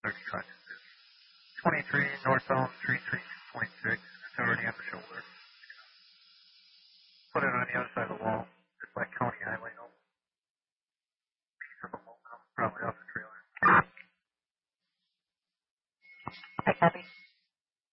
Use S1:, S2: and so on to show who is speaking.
S1: 35. 23 northbound 332.6. It's already on the shoulder. Put it on the other side of the wall. It's like County Highway. No piece of them will come probably off the trailer.
S2: I copy.